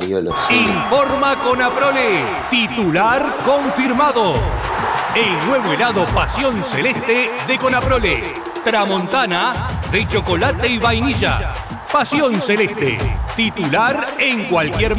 río Los Silos. Informa Conaprole. Titular confirmado. El nuevo helado Pasión Celeste de Conaprole. Tramontana de chocolate y vainilla. Pasión Celeste. Titular en cualquier